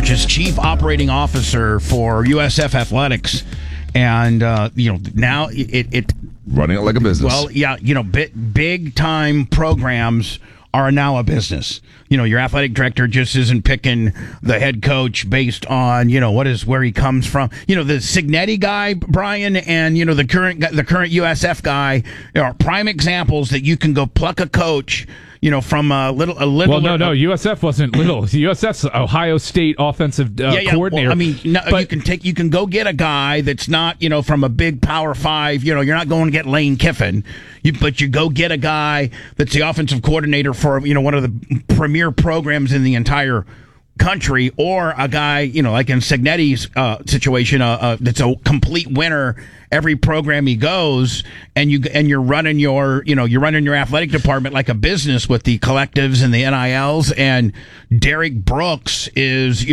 coach, is chief operating officer for USF Athletics, and now it running it like a business. Well, yeah, big time programs are now a business. Your athletic director just isn't picking the head coach based on, where he comes from. The Cignetti guy, Brian, and, the current USF guy are prime examples that you can go pluck a coach, from a little. Well, no, USF wasn't little. USF's Ohio State offensive coordinator. Well, you can go get a guy that's not, from a big Power 5. You're not going to get Lane Kiffin, but you go get a guy that's the offensive coordinator for, one of the premier programs in the entire country, or a guy, like in Cignetti's situation, that's a complete winner every program he goes, and you're running your athletic department like a business with the collectives and the NILs. And Derek Brooks is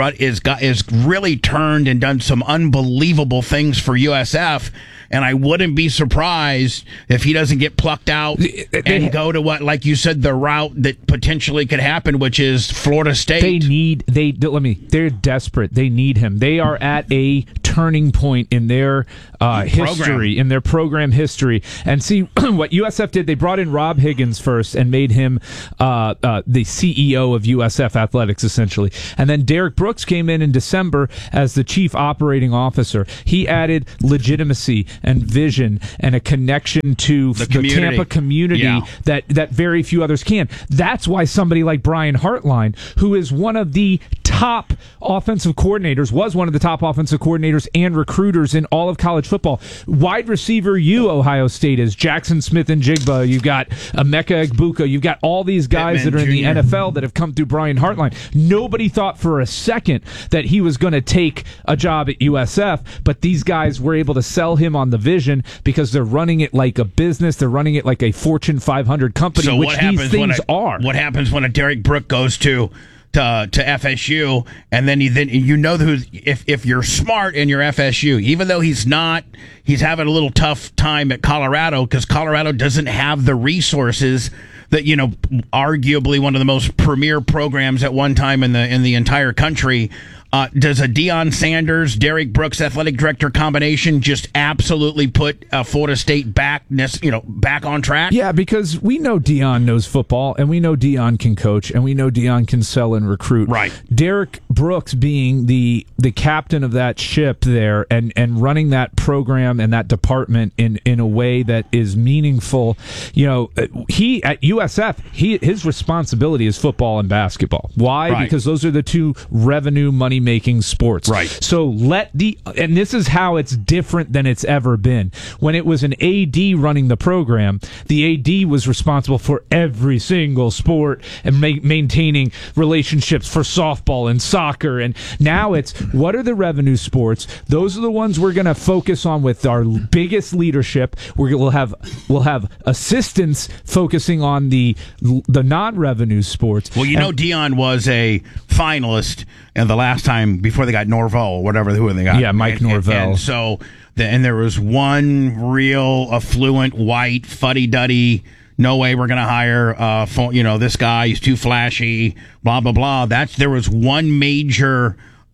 really turned and done some unbelievable things for USF. And I wouldn't be surprised if he doesn't get plucked out and go to what, like you said, the route that potentially could happen, which is Florida State. They're desperate. They need him. They are at a turning point in their history, in their program history. And see what USF did. They brought in Rob Higgins first and made him the CEO of USF Athletics, essentially. And then Derek Brooks came in December as the chief operating officer. He added legitimacy and vision and a connection to the Tampa community that very few others can. That's why somebody like Brian Hartline, who is one of the top offensive coordinators, was one of the top offensive coordinators and recruiters in all of college football. Wide receiver Ohio State is Jackson Smith and Jigba. You've got Emeka Egbuka. You've got all these guys that are in the NFL that have come through Brian Hartline. Nobody thought for a second that he was going to take a job at USF, but these guys were able to sell him on the vision because they're running it like a business. They're running it like a Fortune 500 company, so which these things are. What happens when a Derek Brook goes to FSU, and then if you're smart in your FSU, even though he's having a little tough time at Colorado because Colorado doesn't have the resources that arguably one of the most premier programs at one time in the entire country. Does a Deion Sanders, Derek Brooks athletic director combination just absolutely put Florida State back on track? Yeah, because we know Deion knows football, and we know Deion can coach, and we know Deion can sell and recruit. Right. Derek Brooks being the captain of that ship there and running that program and that department in a way that is meaningful. He at USF, his responsibility is football and basketball. Why? Right. Because those are the two revenue money-making sports. Right. So and this is how it's different than it's ever been. When it was an AD running the program, the AD was responsible for every single sport and maintaining relationships for softball and soccer. And now it's, what are the revenue sports? Those are the ones we're going to focus on with our biggest leadership. We'll have assistants focusing on the non-revenue sports. Well, Deion was a finalist in the last time before they got Norvell, who they got. Yeah, Mike Norvell. And so, there was one real affluent white fuddy-duddy. No way we're going to hire, this guy. He's too flashy. Blah blah blah. There was one major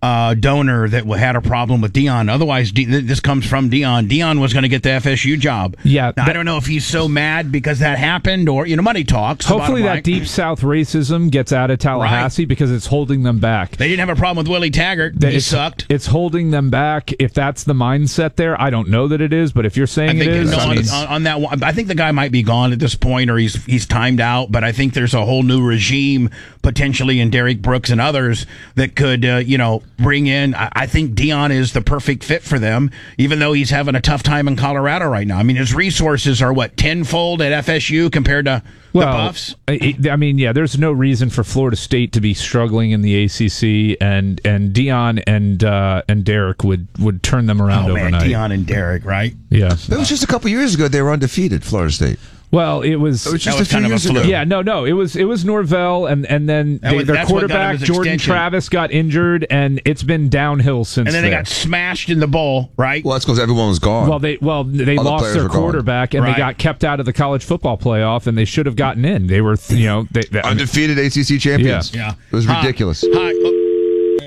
donor that had a problem with Deion. Otherwise, this comes from Deion. Deion was going to get the FSU job. Yeah, now, I don't know if he's so mad because that happened, or money talks. Hopefully, that deep South racism gets out of Tallahassee because it's holding them back. They didn't have a problem with Willie Taggart. He sucked. It's holding them back. If that's the mindset there, I don't know that it is, but if you're saying it is, on that one, I think the guy might be gone at this point, or he's timed out. But I think there's a whole new regime potentially in Derek Brooks and others that could, bring in. I think Deion is the perfect fit for them, even though he's having a tough time in Colorado right now. I mean, his resources are tenfold at FSU compared to the Buffs. There's no reason for Florida State to be struggling in the ACC, and Deion and Derek would turn them around overnight. Deion and Derek, right? Yeah. It was just a couple years ago they were undefeated, Florida State. Well, it was just a few years ago. Yeah, no, it was Norvell, and then their quarterback Jordan Travis got injured, and it's been downhill since. And then they got smashed in the bowl, right? Well, that's because everyone was gone. Well, they lost their quarterback, and they got kept out of the college football playoff, and they should have gotten in. They were, undefeated ACC champions. Yeah. It was ridiculous. Hi.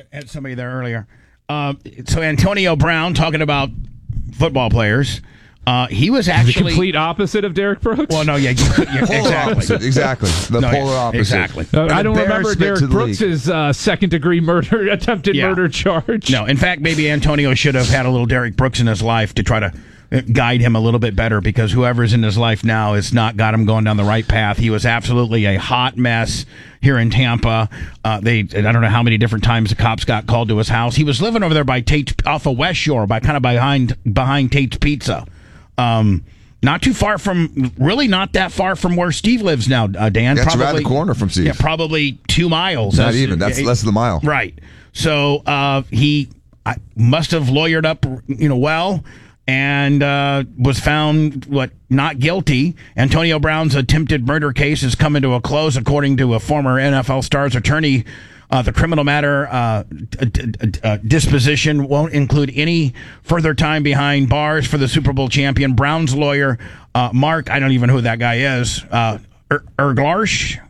Had somebody there earlier. So Antonio Brown, talking about football players, he was actually the complete opposite of Derek Brooks. Well, no, yeah, exactly. The polar opposite. Exactly. I don't remember Derek Brooks' second-degree murder, attempted murder charge. No, in fact, maybe Antonio should have had a little Derek Brooks in his life to try to guide him a little bit better, because whoever's in his life now has not got him going down the right path. He was absolutely a hot mess here in Tampa. I don't know how many different times the cops got called to his house. He was living over there by Tate's, off of West Shore, behind Tate's Pizza. Not too far from, really not that far from where Steve lives now, Dan. That's probably around the corner from Steve. Yeah, probably 2 miles. Not even. That's less than a mile. Right. So he must have lawyered up, well, and was found not guilty. Antonio Brown's attempted murder case is coming to a close, according to a former NFL Stars attorney. The criminal matter disposition won't include any further time behind bars for the Super Bowl champion. Brown's lawyer, Mark, I don't even know who that guy is, Iglarsh,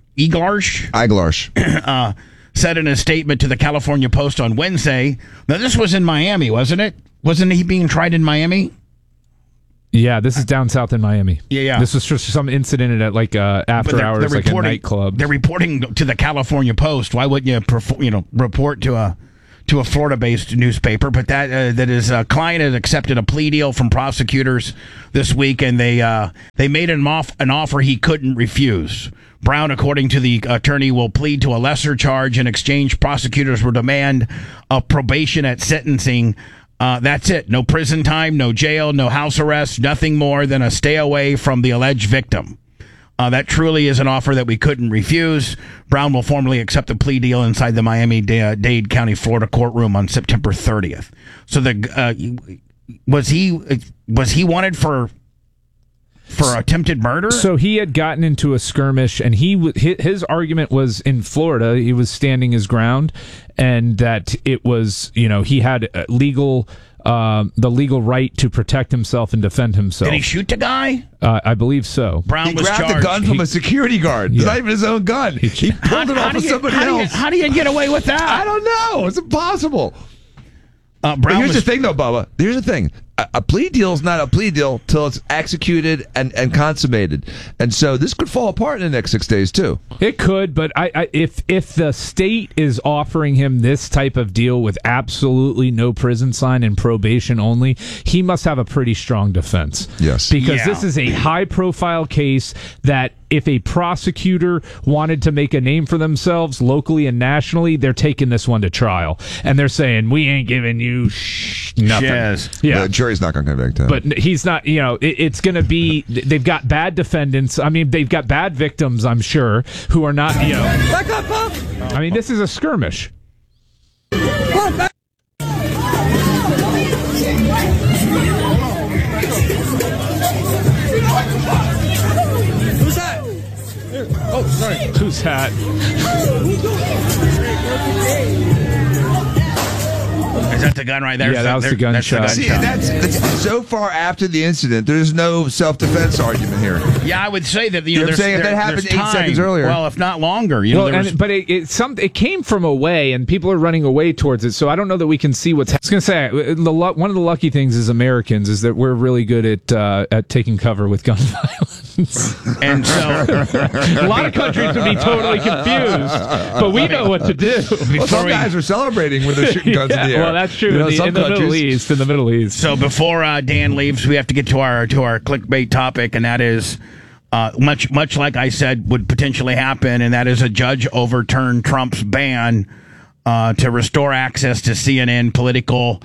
said in a statement to the California Post on Wednesday. Now, this was in Miami, wasn't it? Wasn't he being tried in Miami? Yeah, this is down south in Miami. Yeah. This was just some incident at after hours, like a nightclub. They're reporting to the California Post. Why wouldn't you, report to a Florida-based newspaper? But that his client has accepted a plea deal from prosecutors this week, and they made an offer he couldn't refuse. Brown, according to the attorney, will plead to a lesser charge. In exchange, prosecutors will demand a probation at sentencing. That's it. No prison time, no jail, no house arrest, nothing more than a stay away from the alleged victim. That truly is an offer that we couldn't refuse. Brown will formally accept the plea deal inside the Miami-Dade County, Florida courtroom on September 30th. So was he wanted for attempted murder? So he had gotten into a skirmish, and his argument was in Florida. He was standing his ground, and that it was, he had the legal right to protect himself and defend himself. Did he shoot the guy? I believe so. Brown was grabbed charged. a gun from a security guard. It's not even his own gun. He pulled it off of somebody else. How do you get away with that? I don't know. It's impossible. Here's the thing, though, Bubba. Here's the thing. A plea deal is not a plea deal till it's executed and consummated. And so this could fall apart in the next 6 days, too. It could, but if the state is offering him this type of deal with absolutely no prison sign and probation only, he must have a pretty strong defense. Yes. Because this is a high-profile case that if a prosecutor wanted to make a name for themselves locally and nationally, they're taking this one to trial. And they're saying, we ain't giving you nothing. Yes. Yeah. The jury's not going to convict him. But he's not, it's going to be, they've got bad defendants. I mean, they've got bad victims, I'm sure, who are not, Back up, Pop! I mean, this is a skirmish. Back. Who's that? Oh, sorry. Who's that? Is that the gun right there? Yeah, that was the gunshot. See, that's so far after the incident. There's no self-defense argument here. Yeah, I would say that I'm saying if that happened 8 seconds earlier, well, if not longer. But it came from away, and people are running away towards it. So I don't know that we can see what's. I was going to say one of the lucky things as Americans is that we're really good at taking cover with gun violence, and so a lot of countries would be totally confused. But we know what to do. Well, some guys are celebrating when they're shooting guns in the air. Well, that's true. In the Middle East. In the Middle East. So before Dan leaves, we have to get to our clickbait topic, and that is much like I said would potentially happen, and that is a judge overturned Trump's ban to restore access to CNN, Politico,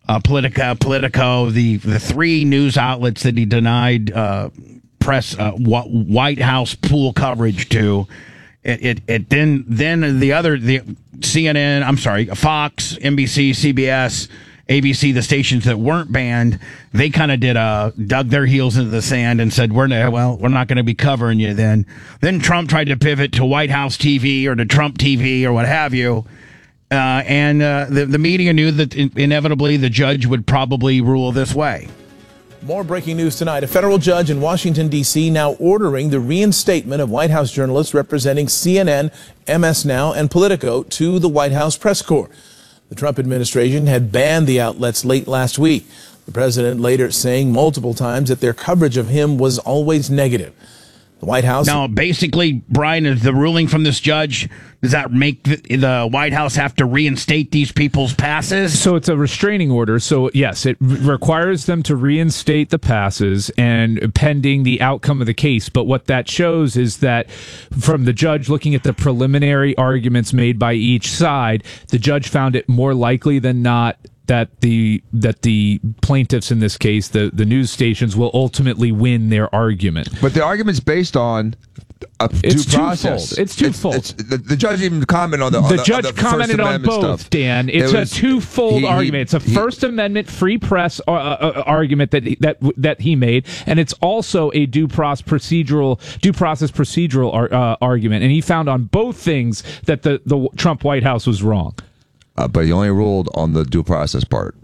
the 3 news outlets that he denied press White House pool coverage to. Then the CNN, I'm sorry, Fox, NBC, CBS, ABC, the stations that weren't banned, they kind of dug their heels into the sand and said, we're not going to be covering you then. Then Trump tried to pivot to White House TV or to Trump TV or what have you. And the media knew that inevitably the judge would probably rule this way. More breaking news tonight. A federal judge in Washington, D.C. now ordering the reinstatement of White House journalists representing CNN, MS Now, and Politico to the White House press corps. The Trump administration had banned the outlets late last week. The president later saying multiple times that their coverage of him was always negative. The White House... Now, basically, Brian, is the ruling from this judge, does that make the White House have to reinstate these people's passes? So it's a restraining order. So, yes, it requires them to reinstate the passes and pending the outcome of the case. But what that shows is that from the judge looking at the preliminary arguments made by each side, the judge found it more likely than not that the plaintiffs in this case, the news stations, will ultimately win their argument. But the argument's based on a due process. It's twofold. The judge even commented on the judge the commented First on Amendment both. Stuff. Dan, it's a twofold argument. It's a First Amendment free press argument that he made, and it's also a due process procedural argument. And he found on both things that the Trump White House was wrong. But he only ruled on the due process part.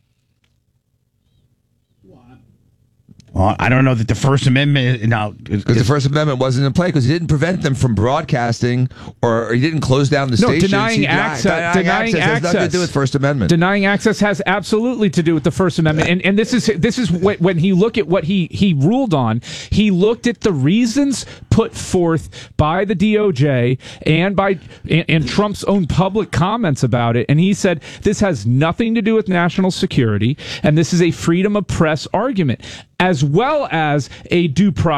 Well, I don't know that the First Amendment... Because the First Amendment wasn't in play because he didn't prevent them from broadcasting or he didn't close down the stations. Denying access has nothing to do with First Amendment. Denying access has absolutely to do with the First Amendment. And this is when he look at what he ruled on, he looked at the reasons put forth by the DOJ and Trump's own public comments about it. And he said, this has nothing to do with national security, and this is a freedom of press argument, as well as a due process